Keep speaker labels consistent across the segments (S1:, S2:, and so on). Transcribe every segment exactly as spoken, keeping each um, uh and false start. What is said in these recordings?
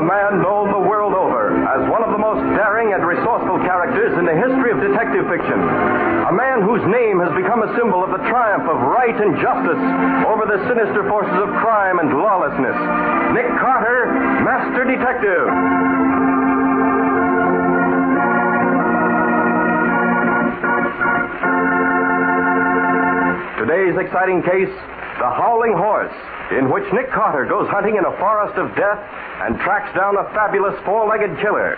S1: man known the world over as one of the most daring and resourceful characters in the history of detective fiction. A man whose name has become a symbol of the triumph of right and justice over the sinister forces of crime and lawlessness. Nick Carter, Master Detective. Today's exciting case, The Howling Horse, in which Nick Carter goes hunting in a forest of death and tracks down a fabulous four-legged killer.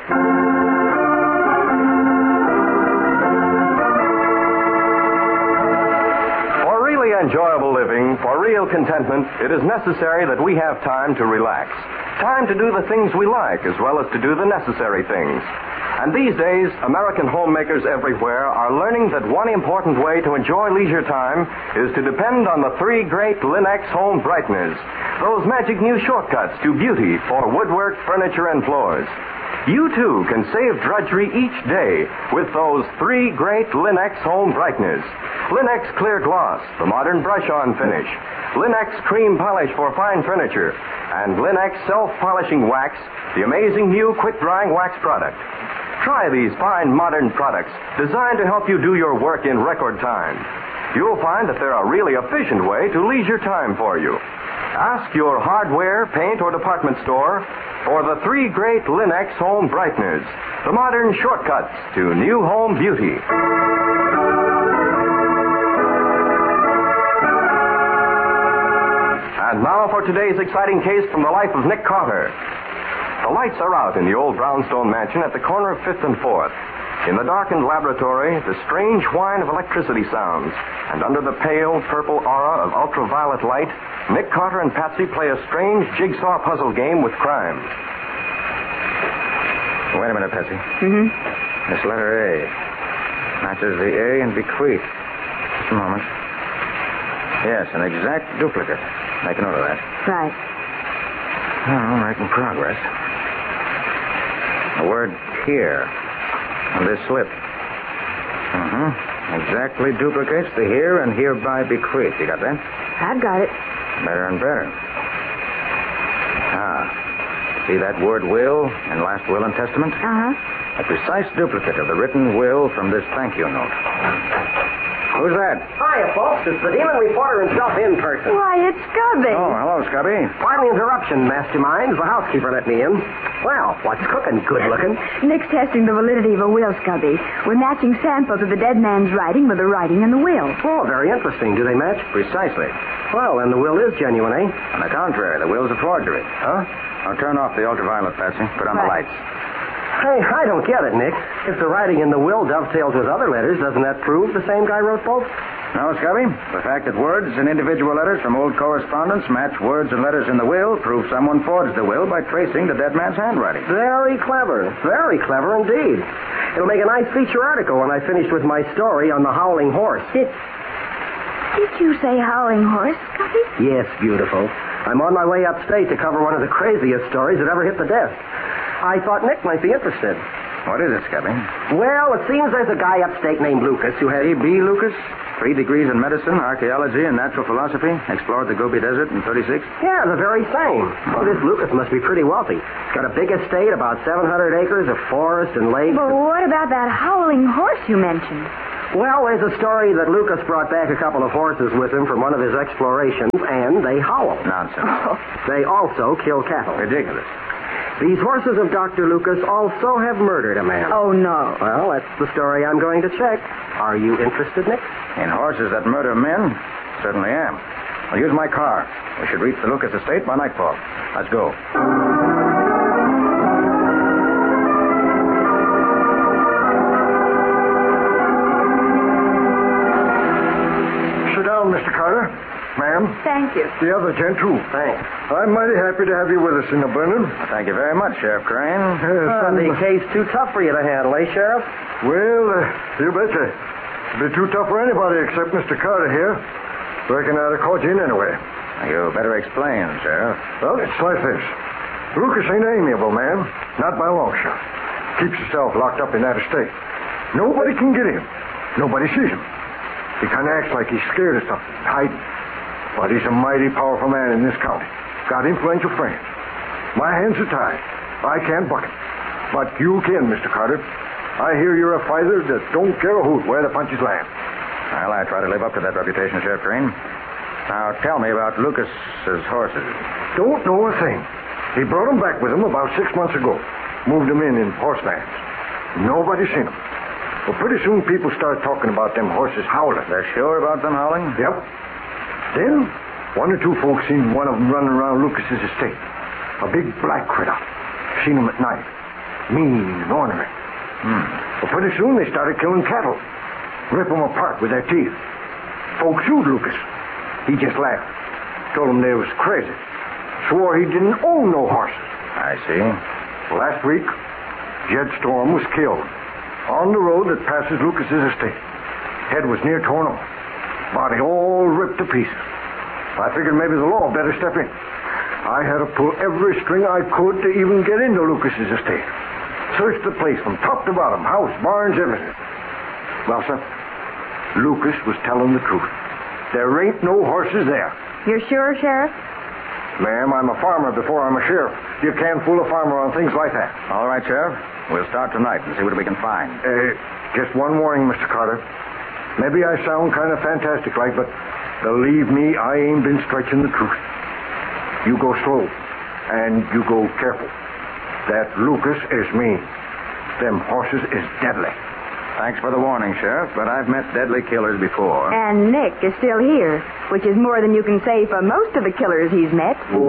S1: For really enjoyable living, for real contentment, it is necessary that we have time to relax. Time to do the things we like as well as to do the necessary things. And these days, American homemakers everywhere are learning that one important way to enjoy leisure time is to depend on the three great Linx home brighteners, those magic new shortcuts to beauty for woodwork, furniture, and floors. You, too, can save drudgery each day with those three great Linx home brighteners. Linx Clear Gloss, the modern brush-on finish. Linx Cream Polish for fine furniture. And Linx Self-Polishing Wax, the amazing new quick-drying wax product. Try these fine modern products designed to help you do your work in record time. You'll find that they're a really efficient way to leisure time for you. Ask your hardware, paint, or department store for the three great Linx home brighteners, the modern shortcuts to new home beauty. And now for today's exciting case from the life of Nick Carter. The lights are out in the old brownstone mansion at the corner of fifth and fourth. In the darkened laboratory, the strange whine of electricity sounds, and under the pale purple aura of ultraviolet light, Nick Carter and Patsy play a strange jigsaw puzzle game with crime.
S2: Wait a minute, Patsy.
S3: Mm-hmm.
S2: This letter A matches the A and bequeath. Just a moment. Yes, an exact duplicate. Make a note of that.
S3: Right.
S2: Oh, making progress. The word here on this slip. Uh-huh. Exactly duplicates the here and hereby bequeath. You got that?
S3: I've got it.
S2: Better and better. Ah. See that word will in last will and testament?
S3: Uh-huh.
S2: A precise duplicate of the written will from this thank you note. Who's that?
S4: Hiya, folks. It's the demon reporter himself in person.
S3: Why, it's Scubby.
S2: Oh, hello, Scubby.
S4: Final interruption, masterminds. The housekeeper let me in. Well, what's cooking? Good looking.
S3: Nick's testing the validity of a will, Scubby. We're matching samples of the dead man's writing with the writing in the will.
S4: Oh, very interesting. Do they match?
S2: Precisely.
S4: Well, then the will is genuine, eh?
S2: On the contrary, the will's a forgery.
S4: Huh?
S2: Now turn off the ultraviolet, Patsy. Put on the
S3: Right.
S2: lights.
S4: Hey, I don't get it, Nick. If the writing in the will dovetails with other letters, doesn't that prove the same guy wrote both?
S2: No, Scubby. The fact that words and individual letters from old correspondence match words and letters in the will proves someone forged the will by tracing the dead man's handwriting.
S4: Very clever. Very clever indeed. It'll make a nice feature article when I finish with my story on the Howling Horse.
S3: Did... Did you say howling horse, Scubby?
S4: Yes, beautiful. I'm on my way upstate to cover one of the craziest stories that ever hit the desk. I thought Nick might be interested.
S2: What is it, Scubby?
S4: Well, it seems there's a guy upstate named Lucas who has...
S2: A B. Lucas? Three degrees in medicine, archaeology, and natural philosophy. Explored the Gobi Desert in thirty-six.
S4: Yeah, the very same. Oh, this Lucas must be pretty wealthy. He's got a big estate, about seven hundred acres of forest and lakes.
S3: But what about that howling horse you mentioned?
S4: Well, there's a story that Lucas brought back a couple of horses with him from one of his explorations, and they howl.
S2: Nonsense.
S3: Oh.
S4: They also kill cattle.
S2: Ridiculous.
S4: These horses of Doctor Lucas also have murdered a man.
S3: Oh, no.
S4: Well, that's the story I'm going to check. Are you interested, Nick?
S2: In horses that murder men? Certainly am. I'll use my car. We should reach the Lucas estate by nightfall. Let's go.
S5: Sit down, Mister Carter. Ma'am.
S3: Thank you.
S5: The other gent, too.
S4: Thanks.
S5: I'm mighty happy to have you with us in the Burnham.
S2: Thank you very much, Sheriff Crane.
S5: Yes,
S4: Uh,
S5: and-
S4: the case too tough for you to handle, eh, Sheriff?
S5: Well, uh, you betcha. It'd be too tough for anybody except Mister Carter here. Reckon I'd have caught you in anyway.
S2: You better explain, Sheriff.
S5: Well, it's like this. Lucas ain't an amiable man. Not by a long shot. Keeps himself locked up in that estate. Nobody can get him. Nobody sees him. He kind of acts like he's scared of something, hiding. But he's a mighty powerful man in this county. Got influential friends. My hands are tied. I can't buck him. But you can, Mister Carter. I hear you're a fighter that don't care a hoot where the punches land.
S2: Well, I try to live up to that reputation, Sheriff Crane. Now, tell me about Lucas's horses.
S5: Don't know a thing. He brought them back with him about six months ago. Moved them in in horse vans. Nobody seen them. Well, pretty soon people start talking about them horses howling.
S2: They're sure about them howling?
S5: Yep. Then, one or two folks seen one of them running around Lucas's estate. A big black critter. Seen him at night. Mean and ornery.
S2: Hmm.
S5: Well, pretty soon they started killing cattle. Rip them apart with their teeth. Folks sued Lucas. He just laughed. Told them they was crazy. Swore he didn't own no horses.
S2: I see.
S5: Last week, Jed Storm was killed. On the road that passes Lucas's estate. Head was near torn off. Body all ripped to pieces. I figured maybe the law better step in. I had to pull every string I could to even get into Lucas's estate. Searched the place from top to bottom. House, barns, everything. Well, sir, Lucas was telling the truth. There ain't no horses there.
S3: You're sure, Sheriff?
S5: Ma'am, I'm a farmer before I'm a sheriff. You can't fool a farmer on things like that.
S2: All right, Sheriff. We'll start tonight and see what we can find.
S5: Uh, just one warning, Mister Carter. Maybe I sound kind of fantastic like, but believe me, I ain't been stretching the truth. You go slow, and you go careful. That Lucas is mean. Them horses is deadly.
S2: Thanks for the warning, Sheriff, but I've met deadly killers before.
S3: And Nick is still here, which is more than you can say for most of the killers he's met.